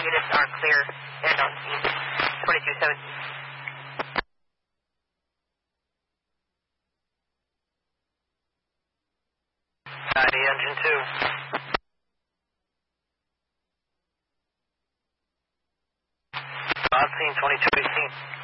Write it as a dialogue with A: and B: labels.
A: units are clear and on scene. 2217.
B: Engine 2. On scene 2218.